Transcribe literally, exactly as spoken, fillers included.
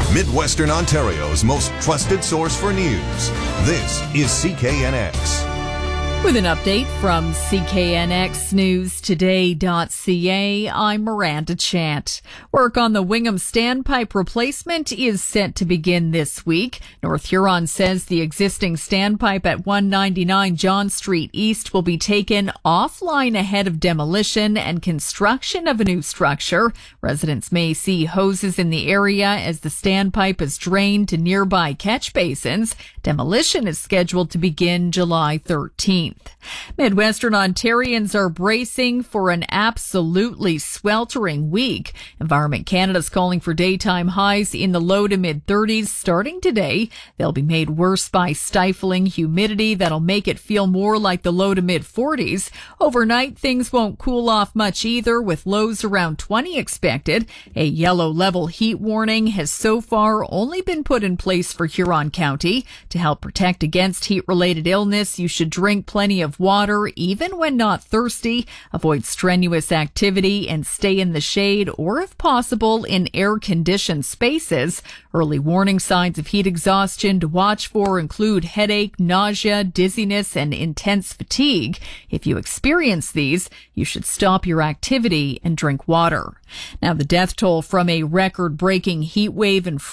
Midwestern Ontario's most trusted source for news. This is C K N X. With an update from C K N X News Today dot C A, I'm Miranda Chant. Work on the Wingham standpipe replacement is set to begin this week. North Huron says the existing standpipe at one ninety-nine John Street East will be taken offline ahead of demolition and construction of a new structure. Residents may see hoses in the area as the standpipe is drained to nearby catch basins. Demolition is scheduled to begin July thirteenth. Midwestern Ontarians are bracing for an absolutely sweltering week. Environment Canada's calling for daytime highs in the low to mid thirties starting today. They'll be made worse by stifling humidity that'll make it feel more like the low to mid forties. Overnight, things won't cool off much either, with lows around twenty expected. A yellow level heat warning has so far only been put in place for Huron County. To help protect against heat-related illness, you should drink plenty Plenty of water, even when not thirsty. Avoid strenuous activity and stay in the shade or, if possible, in air-conditioned spaces. Early warning signs of heat exhaustion to watch for include headache, nausea, dizziness, and intense fatigue. If you experience these, you should stop your activity and drink water. Now, the death toll from a record-breaking heat wave in